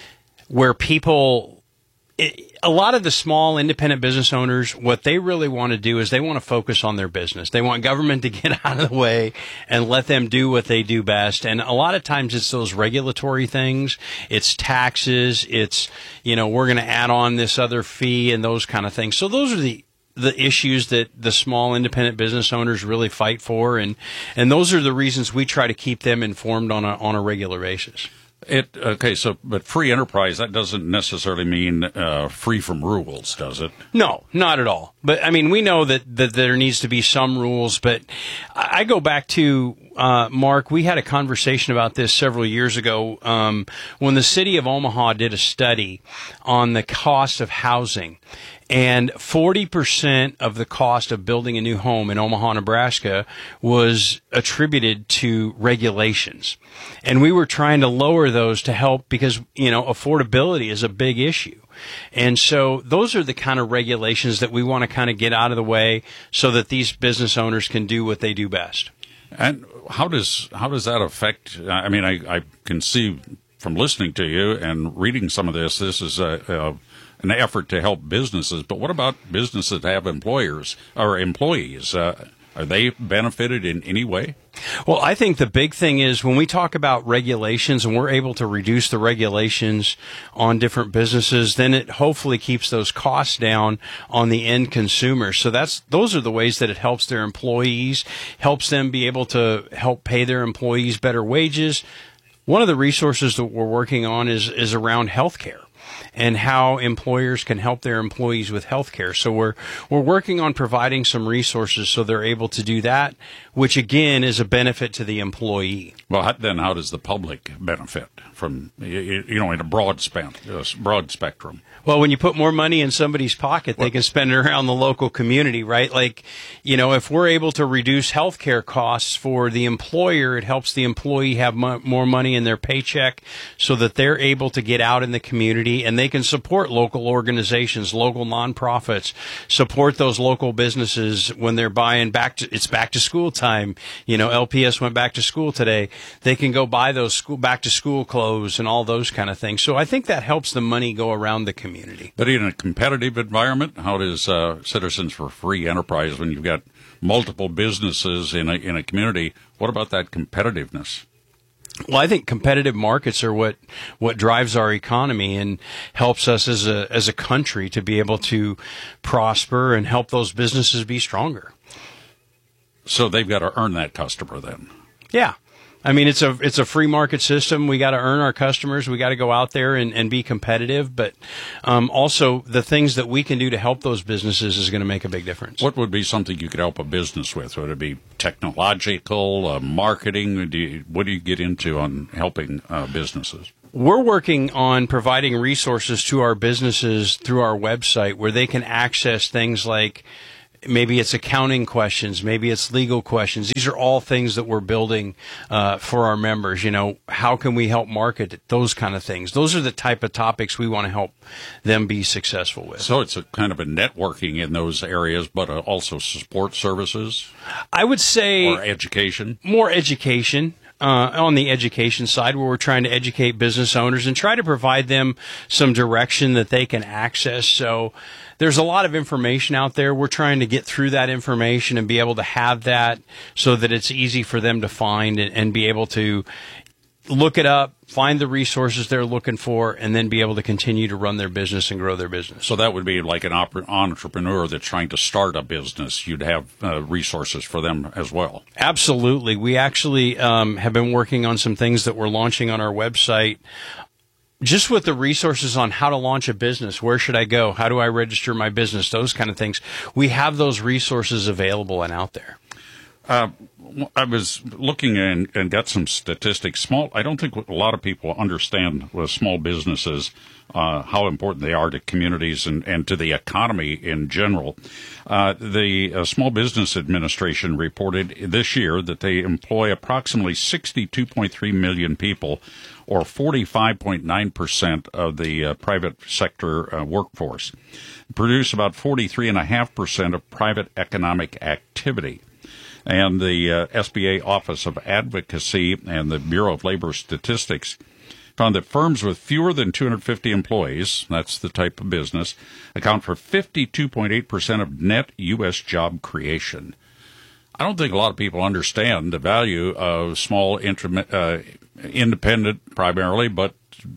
where people, it, a lot of the small independent business owners, what they really want to do is they want to focus on their business. They want government to get out of the way and let them do what they do best. And a lot of times it's those regulatory things. It's taxes. It's, you know, we're going to add on this other fee and those kind of things. So those are the the issues that the small independent business owners really fight for. And, and those are the reasons we try to keep them informed on a, on a regular basis. It okay, so but free enterprise, that doesn't necessarily mean uh, free from rules, does it? No, not at all. But I mean, we know that, that there needs to be some rules. But I go back to uh, Mark. We had a conversation about this several years ago um, when the city of Omaha did a study on the cost of housing. And forty percent of the cost of building a new home in Omaha, Nebraska was attributed to regulations. And we were trying to lower those to help because, you know, affordability is a big issue. And so those are the kind of regulations that we want to kind of get out of the way so that these business owners can do what they do best. And how does how does that affect, I mean, I, I can see from listening to you and reading some of this, this is a, a an effort to help businesses, but what about businesses that have employers or employees? Uh, are they benefited in any way? Well, I think the big thing is when we talk about regulations and we're able to reduce the regulations on different businesses, then it hopefully keeps those costs down on the end consumer. So that's those are the ways that it helps their employees, helps them be able to help pay their employees better wages. One of the resources that we're working on is is around healthcare and how employers can help their employees with health care. So we're we're working on providing some resources so they're able to do that, which again is a benefit to the employee. Well, then how does the public benefit from, you know, in a broad span, broad spectrum? Well, when you put more money in somebody's pocket, they can spend it around the local community, right? Like, you know, if we're able to reduce health care costs for the employer, it helps the employee have mo- more money in their paycheck so that they're able to get out in the community and they can support local organizations, local nonprofits, support those local businesses when they're buying back to, it's back to school time. You know, L P S went back to school today. They can go buy those school, back to school clothes and all those kind of things. So I think that helps the money go around the community. Community. But in a competitive environment, how does uh, Citizens for Free Enterprise, when you've got multiple businesses in a, in a community, what about that competitiveness? Well, I think competitive markets are what, what drives our economy and helps us as a as a country to be able to prosper and help those businesses be stronger. So they've got to earn that customer then. Yeah. I mean, it's a it's a free market system. We got to earn our customers. We got to go out there and, and be competitive. But um, also, the things that we can do to help those businesses is going to make a big difference. What would be something you could help a business with? Would it be technological, uh, marketing? Do you, what do you get into on helping uh, businesses? We're working on providing resources to our businesses through our website where they can access things like maybe it's accounting questions, maybe it's legal questions. These are all things that we're building uh, for our members. You know, how can we help market those kind of things? Those are the type of topics we want to help them be successful with. So it's a kind of a networking in those areas, but uh, also support services? I would say or education? More education. Uh, on the education side, where we're trying to educate business owners and try to provide them some direction that they can access. So there's a lot of information out there. We're trying to get through that information and be able to have that so that it's easy for them to find and, and be able to look it up, find the resources they're looking for, and then be able to continue to run their business and grow their business. So that would be like an op- entrepreneur that's trying to start a business. You'd have uh, resources for them as well. Absolutely. We actually um, have been working on some things that we're launching on our website just with the resources on how to launch a business. Where should I go? How do I register my business? Those kind of things. We have those resources available and out there. Uh, I was looking and, and got some statistics. Small, I don't think a lot of people understand with small businesses uh, how important they are to communities and, and to the economy in general. Uh, the uh, Small Business Administration reported this year that they employ approximately sixty-two point three million people, or forty-five point nine percent of the uh, private sector uh, workforce, produce about forty-three point five percent of private economic activity. And the uh, S B A Office of Advocacy and the Bureau of Labor Statistics found that firms with fewer than two hundred fifty employees, that's the type of business, account for fifty-two point eight percent of net U S job creation. I don't think a lot of people understand the value of small, intermi- uh, independent primarily, but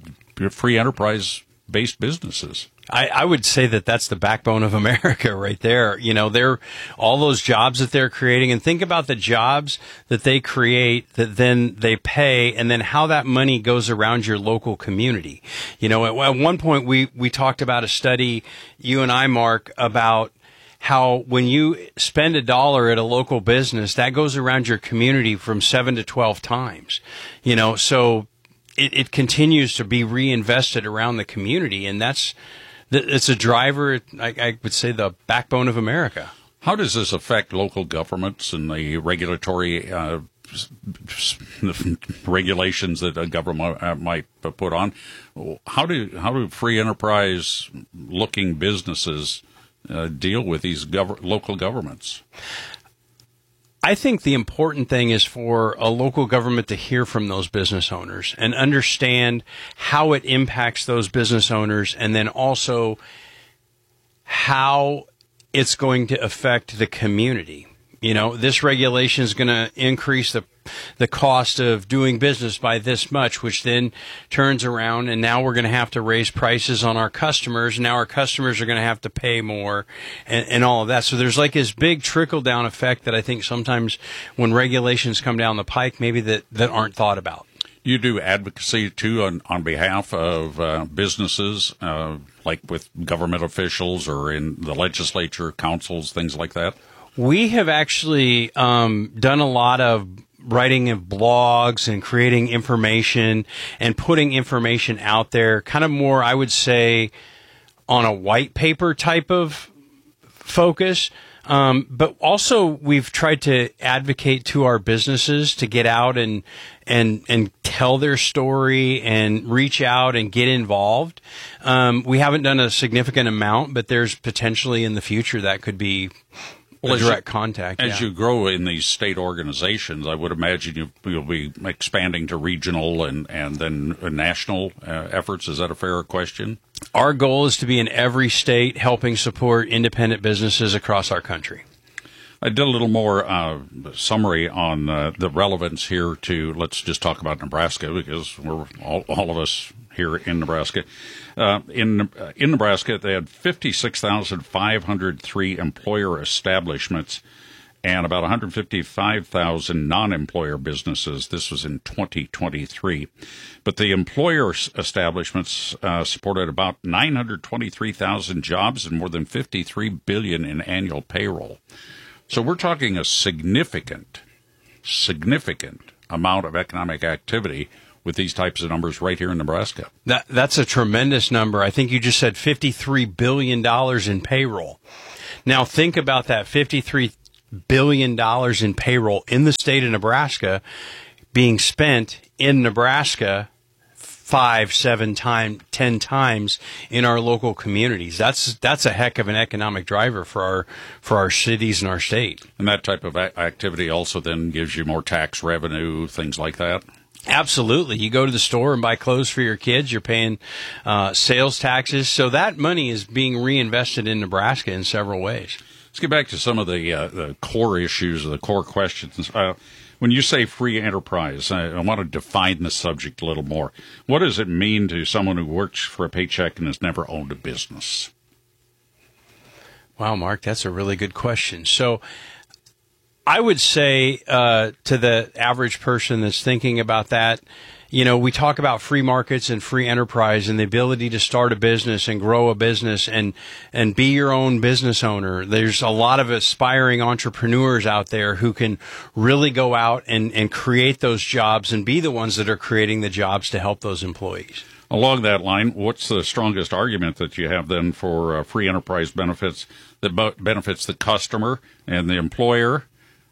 free enterprise-based businesses. I, I would say that that's the backbone of America right there. You know, they're all those jobs that they're creating, and think about the jobs that they create that then they pay, and then how that money goes around your local community. You know, at, at one point we, we talked about a study, you and I, Mark, about how when you spend a dollar at a local business, that goes around your community from seven to twelve times. You know, so it, it continues to be reinvested around the community, and that's it's a driver, I, I would say, the backbone of America. How does this affect local governments and the regulatory uh, regulations that a government might put on? How do how do free enterprise looking businesses uh, deal with these gov- local governments? I think the important thing is for a local government to hear from those business owners and understand how it impacts those business owners, and then also how it's going to affect the community. You know, this regulation is going to increase the the cost of doing business by this much, which then turns around, and now we're going to have to raise prices on our customers. Now our customers are going to have to pay more, and, and all of that. So there's like this big trickle-down effect that I think sometimes when regulations come down the pike, maybe that, that aren't thought about. You do advocacy, too, on, on behalf of uh, businesses, uh, like with government officials or in the legislature, councils, things like that? We have actually um, done a lot of writing of blogs and creating information and putting information out there, kind of more, I would say, on a white paper type of focus. Um, but also we've tried to advocate to our businesses to get out and, and, and tell their story and reach out and get involved. Um, we haven't done a significant amount, but there's potentially in the future that could be Well, direct you, contact. As yeah. you grow in these state organizations, I would imagine you, you'll be expanding to regional and, and then national uh, efforts. Is that a fair question? Our goal is to be in every state helping support independent businesses across our country. I did a little more uh, summary on uh, the relevance here to, let's just talk about Nebraska, because we're all, all of us here in Nebraska. Uh, in uh, in Nebraska, they had fifty-six thousand five hundred three employer establishments and about one hundred fifty-five thousand non-employer businesses. This was in twenty twenty-three. But the employer establishments uh, supported about nine hundred twenty-three thousand jobs and more than fifty-three billion dollars in annual payroll. So we're talking a significant, significant amount of economic activity with these types of numbers right here in Nebraska. That That's a tremendous number. I think you just said fifty-three billion dollars in payroll. Now think about that fifty-three billion dollars in payroll in the state of Nebraska being spent in Nebraska five, seven times, ten times in our local communities. That's that's a heck of an economic driver for our for our cities and our state. And that type of a- activity also then gives you more tax revenue, things like that. Absolutely. You go to the store and buy clothes for your kids, you're paying uh, sales taxes. So that money is being reinvested in Nebraska in several ways. Let's get back to some of the, uh, the core issues, the core questions. Uh, when you say free enterprise, I, I want to define the subject a little more. What does it mean to someone who works for a paycheck and has never owned a business? Wow, Mark, that's a really good question. So I would say uh, to the average person that's thinking about that, you know, we talk about free markets and free enterprise and the ability to start a business and grow a business and and be your own business owner. There's a lot of aspiring entrepreneurs out there who can really go out and, and create those jobs and be the ones that are creating the jobs to help those employees. Along that line, what's the strongest argument that you have then for uh, free enterprise benefits that bo- benefits the customer and the employer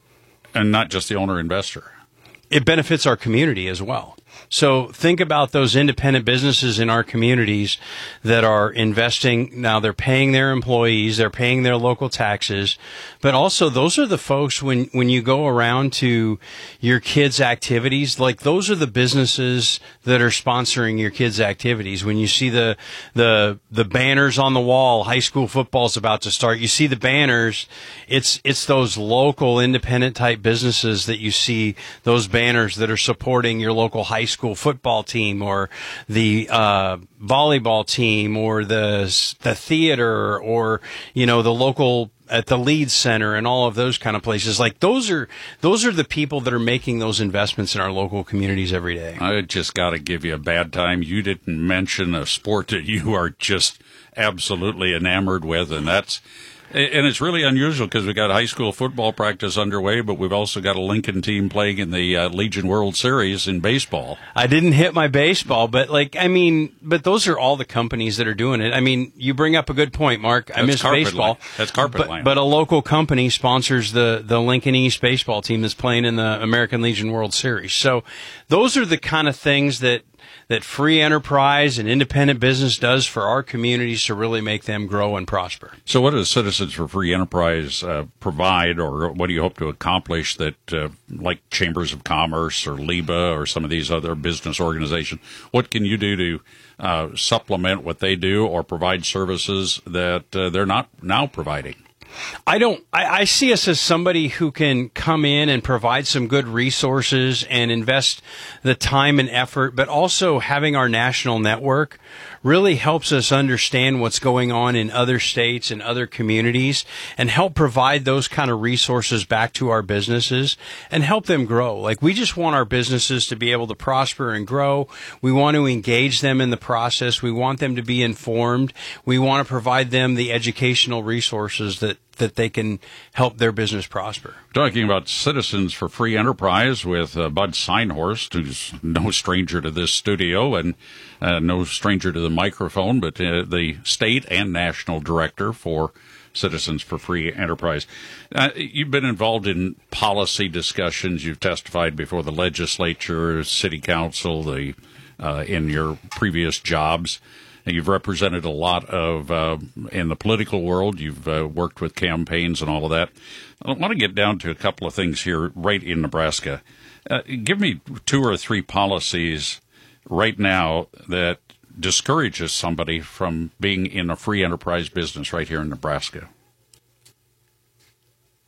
and not just the owner-investor? It benefits our community as well. So think about those independent businesses in our communities that are investing. Now they're paying their employees, they're paying their local taxes, but also those are the folks when, when you go around to your kids' activities, like those are the businesses that are sponsoring your kids' activities. When you see the, the, the banners on the wall, high school football's about to start, you see the banners, it's, it's those local independent type businesses that you see, those banners that are supporting your local high school football team or the uh, volleyball team or the the theater or, you know, the local at the Leeds Center and all of those kind of places. Like those are those are the people that are making those investments in our local communities every day. I just got to give you a bad time. You didn't mention a sport that you are just absolutely enamored with, and that's and it's really unusual because we've got high school football practice underway, but we've also got a Lincoln team playing in the uh, Legion World Series in baseball. I didn't hit my baseball, but like, I mean, but those are all the companies that are doing it. I mean, you bring up a good point, Mark. I miss baseball. Line. That's carpet but, line. But a local company sponsors the, the Lincoln East baseball team that's playing in the American Legion World Series. So those are the kind of things that that free enterprise and independent business does for our communities to really make them grow and prosper. So what does Citizens for Free Enterprise uh, provide, or what do you hope to accomplish that, uh, like Chambers of Commerce or L E B A or some of these other business organizations, what can you do to uh, supplement what they do or provide services that uh, they're not now providing? I don't, I, I see us as somebody who can come in and provide some good resources and invest the time and effort, but also having our national network really helps us understand what's going on in other states and other communities and help provide those kind of resources back to our businesses and help them grow. Like, we just want our businesses to be able to prosper and grow. We want to engage them in the process. We want them to be informed. We want to provide them the educational resources that that they can help their business prosper. Talking about Citizens for Free Enterprise with uh, Bud Seinhorst, who's no stranger to this studio and uh, no stranger to the microphone, but uh, the state and national director for Citizens for Free Enterprise. Uh, you've been involved in policy discussions. You've testified before the legislature, city council, the uh, in your previous jobs. You've represented a lot of, uh, in the political world, you've uh, worked with campaigns and all of that. I want to get down to a couple of things here right in Nebraska. Uh, give me two or three policies right now that discourages somebody from being in a free enterprise business right here in Nebraska.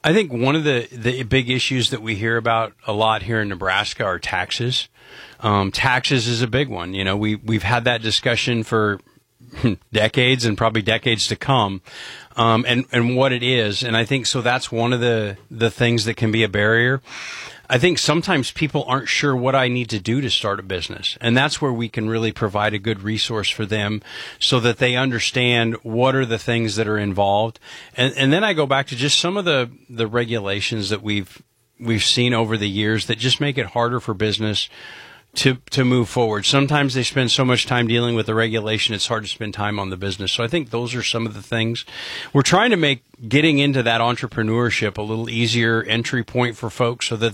I think one of the, the big issues that we hear about a lot here in Nebraska are taxes. Um, taxes is a big one. You know, we, we've had that discussion for decades and probably decades to come, um, and, and what it is. And I think so that's one of the, the things that can be a barrier. I think sometimes people aren't sure what I need to do to start a business. And that's where we can really provide a good resource for them so that they understand what are the things that are involved. And, and then I go back to just some of the, the regulations that we've, we've seen over the years that just make it harder for business to, to move forward. Sometimes they spend so much time dealing with the regulation, it's hard to spend time on the business. So I think those are some of the things. We're trying to make getting into that entrepreneurship a little easier entry point for folks so that